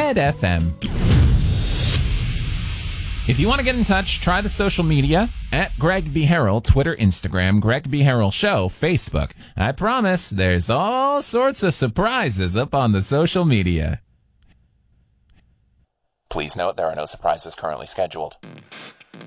Red FM. If you want to get in touch, try the social media at Greg B. Harrell, Twitter, Instagram, Greg B. Harrell Show, Facebook. I promise there's all sorts of surprises up on the social media. Please note there are no surprises currently scheduled.